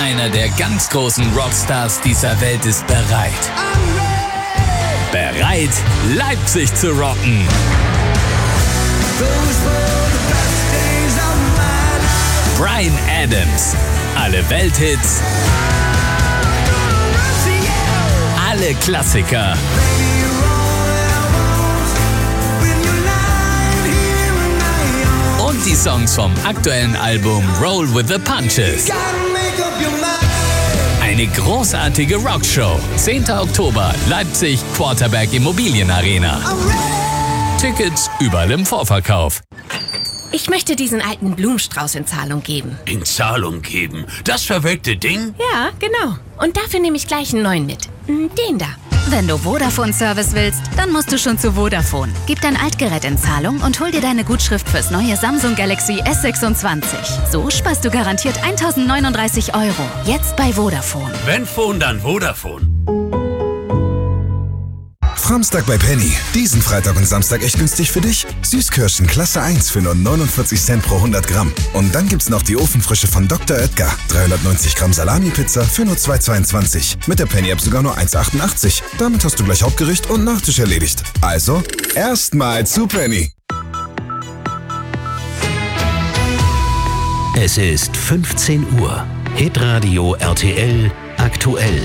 Einer der ganz großen Rockstars dieser Welt ist bereit. Bereit, Leipzig zu rocken. Bryan Adams. Alle Welthits. Alle Klassiker. Und die Songs vom aktuellen Album Roll with the Punches. Eine großartige Rockshow. 10. Oktober, Leipzig, Quarterback Immobilienarena. Tickets überall im Vorverkauf. Ich möchte diesen alten Blumenstrauß in Zahlung geben. In Zahlung geben? Das verwelkte Ding? Ja, genau. Und dafür nehme ich gleich einen neuen mit. Den da. Wenn du Vodafone-Service willst, dann musst du schon zu Vodafone. Gib dein Altgerät in Zahlung und hol dir deine Gutschrift fürs neue Samsung Galaxy S26. So sparst du garantiert 1.039 €. Jetzt bei Vodafone. Wenn Phone, dann Vodafone. Framstag bei Penny. Diesen Freitag und Samstag echt günstig für dich. Süßkirschen Klasse 1 für nur 49 Cent pro 100 Gramm. Und dann gibt's noch die Ofenfrische von Dr. Oetker. 390 Gramm Salami-Pizza für nur 2,22. Mit der Penny-App sogar nur 1,88. Damit hast du gleich Hauptgericht und Nachtisch erledigt. Also, erstmal zu Penny. Es ist 15 Uhr. Hitradio RTL aktuell.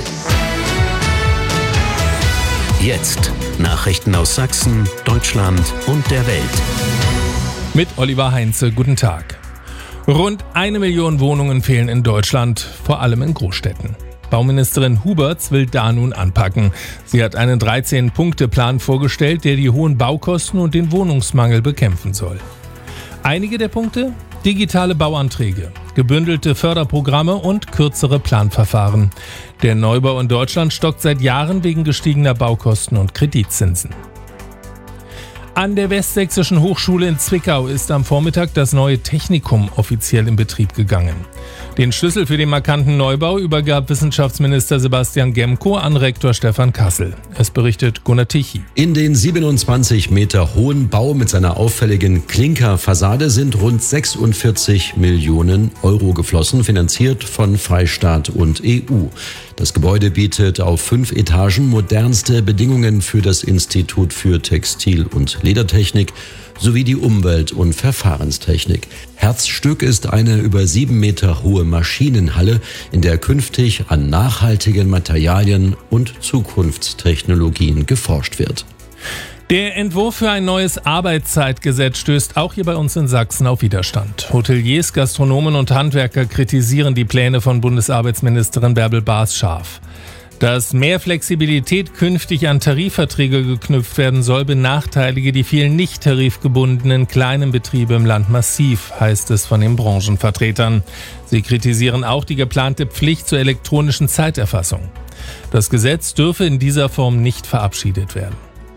Jetzt Nachrichten aus Sachsen, Deutschland und der Welt. Mit Oliver Heinze, guten Tag. Rund 1 Million Wohnungen fehlen in Deutschland, vor allem in Großstädten. Bauministerin Huberts will da nun anpacken. Sie hat einen 13-Punkte-Plan vorgestellt, der die hohen Baukosten und den Wohnungsmangel bekämpfen soll. Einige der Punkte? Digitale Bauanträge, gebündelte Förderprogramme und kürzere Planverfahren. Der Neubau in Deutschland stockt seit Jahren wegen gestiegener Baukosten und Kreditzinsen. An der Westsächsischen Hochschule in Zwickau ist am Vormittag das neue Technikum offiziell in Betrieb gegangen. Den Schlüssel für den markanten Neubau übergab Wissenschaftsminister Sebastian Gemko an Rektor Stefan Kassel. Es berichtet Gunnar Tichy. In den 27 Meter hohen Bau mit seiner auffälligen Klinkerfassade sind rund 46 Millionen € geflossen, finanziert von Freistaat und EU. Das Gebäude bietet auf 5 Etagen modernste Bedingungen für das Institut für Textil- und Ledertechnik sowie die Umwelt- und Verfahrenstechnik. Herzstück ist eine über 7 Meter hohe Maschinenhalle, in der künftig an nachhaltigen Materialien und Zukunftstechnologien geforscht wird. Der Entwurf für ein neues Arbeitszeitgesetz stößt auch hier bei uns in Sachsen auf Widerstand. Hoteliers, Gastronomen und Handwerker kritisieren die Pläne von Bundesarbeitsministerin Bärbel Baas scharf. Dass mehr Flexibilität künftig an Tarifverträge geknüpft werden soll, benachteilige die vielen nicht tarifgebundenen kleinen Betriebe im Land massiv, heißt es von den Branchenvertretern. Sie kritisieren auch die geplante Pflicht zur elektronischen Zeiterfassung. Das Gesetz dürfe in dieser Form nicht verabschiedet werden.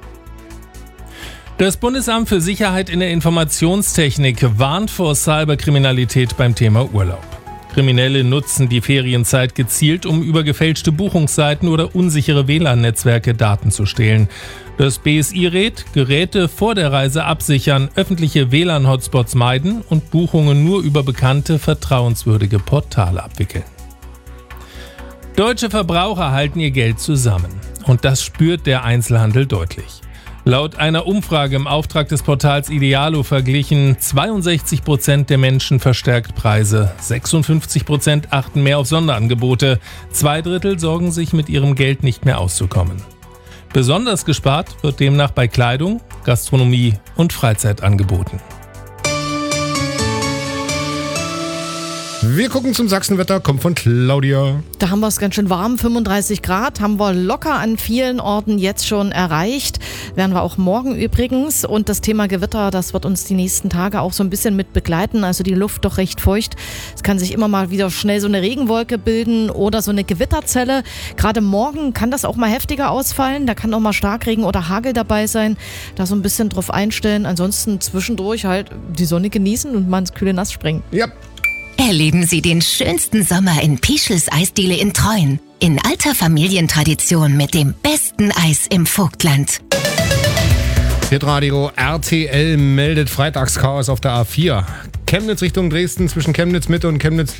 Das Bundesamt für Sicherheit in der Informationstechnik warnt vor Cyberkriminalität beim Thema Urlaub. Kriminelle nutzen die Ferienzeit gezielt, um über gefälschte Buchungsseiten oder unsichere WLAN-Netzwerke Daten zu stehlen. Das BSI rät, Geräte vor der Reise absichern, öffentliche WLAN-Hotspots meiden und Buchungen nur über bekannte, vertrauenswürdige Portale abwickeln. Deutsche Verbraucher halten ihr Geld zusammen. Und das spürt der Einzelhandel deutlich. Laut einer Umfrage im Auftrag des Portals Idealo verglichen 62% der Menschen verstärkt Preise, 56% achten mehr auf Sonderangebote, 2/3 sorgen sich mit ihrem Geld nicht mehr auszukommen. Besonders gespart wird demnach bei Kleidung, Gastronomie und Freizeitangeboten. Wir gucken zum Sachsenwetter, kommt von Claudia. Da haben wir es ganz schön warm, 35 Grad, haben wir locker an vielen Orten jetzt schon erreicht. Werden wir auch morgen übrigens. Und das Thema Gewitter, das wird uns die nächsten Tage auch so ein bisschen mit begleiten. Also die Luft doch recht feucht. Es kann sich immer mal wieder schnell so eine Regenwolke bilden oder so eine Gewitterzelle. Gerade morgen kann das auch mal heftiger ausfallen. Da kann auch mal Starkregen oder Hagel dabei sein. Da so ein bisschen drauf einstellen. Ansonsten zwischendurch halt die Sonne genießen und mal ins kühle Nass springen. Ja. Erleben Sie den schönsten Sommer in Pischels Eisdiele in Treuen. In alter Familientradition mit dem besten Eis im Vogtland. Hitradio RTL meldet Freitagschaos auf der A4. Chemnitz Richtung Dresden zwischen Chemnitz Mitte und Chemnitz